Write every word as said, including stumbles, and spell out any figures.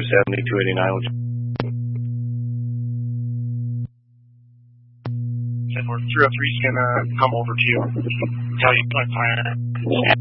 seventy-two eighty-nine. And we're three oh three's going to come over to you, tell you what plan.